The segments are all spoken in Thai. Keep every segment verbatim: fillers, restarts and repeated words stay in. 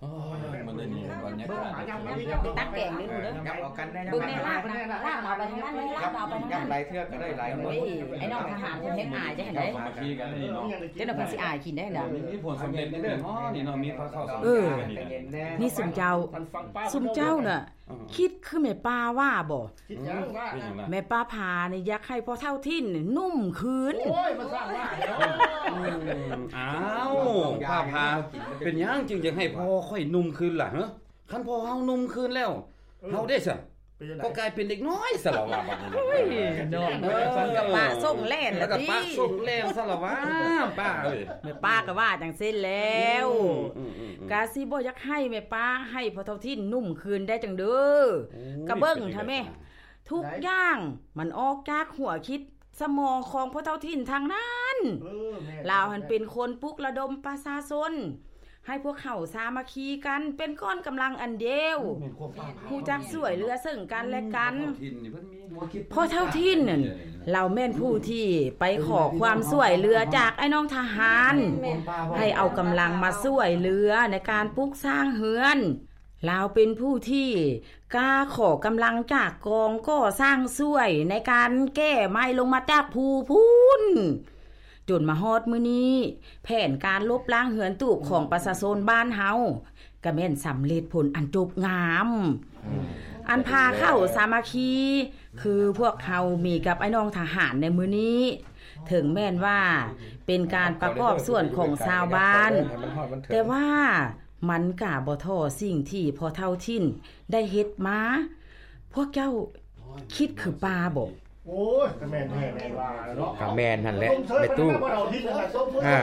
อ๋อมันได้นี่บรรยากาศตักแกงนี่ดูเด้อยับเอากันได้เบิ่งแม่ลากนะลากเอาไปทางนั้นเลยลากเอาไปทางยันั้บนหลายเทื่อก็ได้หลายคนเฮ้ยไอ้น้องทหารเพิ่นเฮ็ดอายจังได๋มาขี้กันนี่เนาะเจ้าน่ะเพิ่นสิอายกินได้ล่ะมีผลสำเร็จในเรื่องอ๋อนี่เนาะมีข้าวข้าวสารเออ นี่สุมเจ้าสุมเจ้าน่ะคิดคือแม่ป้าว่าบ่คิดยังว่าแม่ป้าพานี่อยากให้พ่อเฒ่าทินนี่นุ่มคืนโอ้ยมันสร้างว่าเนาะอ้าวป้าพาเป็นหยังจึงจะให้พ่อค่อยนุ่มคืนล่ะฮะคันพ่อเฮานุ่มคืนแล้วเฮาได้ซะก็กลายเป็นเด็กน้อยซะแล้วว่าบัดนี้เฮ้ยน้องเอ้ยกับป้าส่งแล่นแล้แล้ว วก็ติป้าส่งแล่นซะแล้วว่าป้าเอ้ยแม่ป้าก็ว่าจังซี่แล้วกะสิบ่อยากให้แม่ป้าให้พ่อเฒ่าทินนุ่มคืนได้จังเด้อกะเบิ่งท่าแม่ทุกอย่างมันออกจากหัวคิดสมองของพ่อเฒ่าทินทางนั้นลาวหันเป็นคนปลุกระดมประชาชนให้พวกเขาสามัคคีกันเป็นก้อนกำลังอันเดียวฮู้จักช่วยเหลือซึ่งกันและกันพ่อเฒ่าทินนั่นเราแม่นผู้ที่ไปขอความช่วยเหลือจากไอ้น้องทหารให้เอากำลังมาช่วยเหลือในการปลุกสร้างเฮือนเราเป็นผู้ที่กล้าขอกำลังจากกองก่อสร้างช่วยในการแก้ไม้ลงมาจากภูพูนจนมาฮอดมื้อนี้แผนการลบล้างเหือนตูบของประชาชนบ้านเฮาก็แม่นสำเร็จผลอันจบงามอันพาเข้าสามัคคีคือพวกเฮามีกับไอ้น้องทหารในมื้อนี้ถึงแม่นว่าเป็นการประกอบส่วนของชาวบ้านแต่ว่ามันกะบ่ท้อสิ่งที่พ่อเฒ่าทินได้เฮ็ดมาพวกเจ้าคิดคือปลาบ่โอ้ยก็แม่นแท้แม่นว่าเนาะก็แม่นหั่นแหละไปตู้อ่า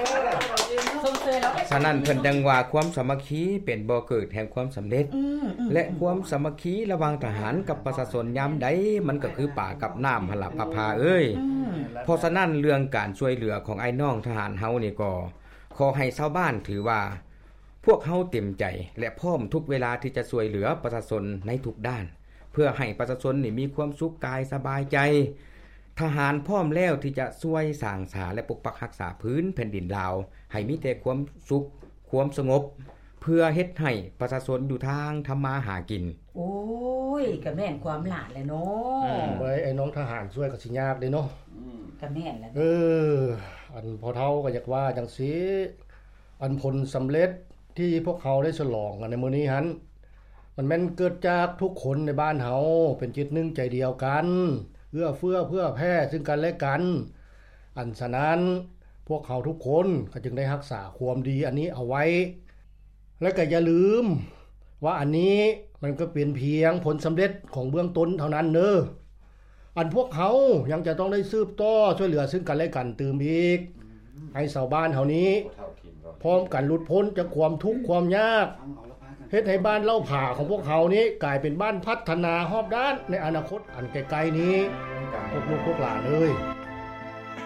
ฉะนั้นเพิ่นดังว่าความสามัคคีเป็นบ่อเกิดแห่งความสำเร็จและความสามัคคีระหว่างทหารกับประชาชนยามใดมันก็คือป่ากับน้ำหั่นล่ะพะพาเอ้ยเพราะฉะนั้นเรื่องการช่วยเหลือของไอ้น้องทหารเฮานี่ก็ขอให้ชาวบ้านถือว่าพวกเฮาเต็มใจและพร้อมทุกเวลาที่จะช่วยเหลือประชาชนในทุกด้านเพื่อให้ประชาชนนี่มีความสุขกายสบายใจทหารพร้อมแล้วที่จะช่วยสร้างสาและปกปักรักษาพื้นแผ่นดินลาวให้มีแต่ความสุขความสงบเพื่อเฮ็ดให้ประชาชนอยู่ทางทำมาหากินโอ้ยก็แม่นความหลานแหละเนาะไว้ไอ้น้องทหารช่วยก็สิยากเด้เนาะก็แม่นแหละเอออันพอเฒ่าก็อยากว่าจังซี่อันผลสำเร็จที่พวกเขาได้ฉลองกันในมื้อนี้หันมันแม่นเกิดจากทุกคนในบ้านเฮาเป็นจิตหนึ่งใจเดียวกันเอื้อเฟื้อเพื่อแผ่ซึ่งกันและกันอันฉะนั้นพวกเขาทุกคนก็จึงได้รักษาความดีอันนี้เอาไว้และก็อย่าลืมว่าอันนี้มันก็เป็นเพียงผลสำเร็จของเบื้องต้นเท่านั้นเด้ออันพวกเขายังจะต้องได้สืบต่อช่วยเหลือซึ่งกันและกันตื่มอีกให้ชาวบ้านเฮานี้พร้อมกันหลุดพ้นจากความทุกข์ความยากเฮ็ดให้บ้านเล่าผ่าของพวกเขานี้กลายเป็นบ้านพัฒนาฮอบด้านในอนาคตอันไกลๆนี้พวกลูกพวกหลานเอ้ย